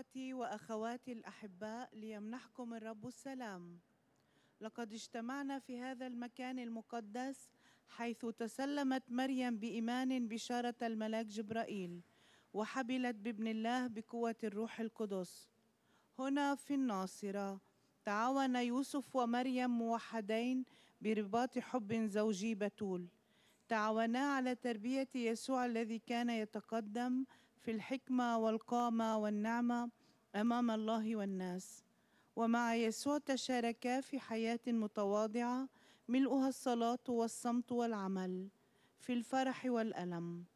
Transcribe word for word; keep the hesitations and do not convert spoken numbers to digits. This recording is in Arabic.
إخوتي وأخواتي الأحباء، ليمنحكم الرب السلام. لقد اجتمعنا في هذا المكان المقدس حيث تسلمت مريم بإيمان بشارة الملاك جبرائيل، وحبلت بابن الله بقوة الروح القدس. هنا في الناصرة تعاون يوسف ومريم موحدين برباط حب زوجي بتول، تعاونا على تربية يسوع الذي كان يتقدم في الحكمة والقامة والنعمة أمام الله والناس، ومع يسوع تشاركا في حياة متواضعة ملؤها الصلاة والصمت والعمل، في الفرح والألم.